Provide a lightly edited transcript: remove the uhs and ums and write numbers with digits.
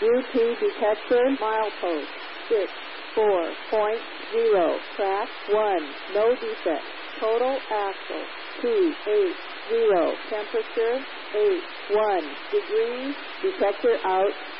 U2 detector, milepost 64.0, track 1, no defect. Total axle 280, temperature 81 degrees, detector out.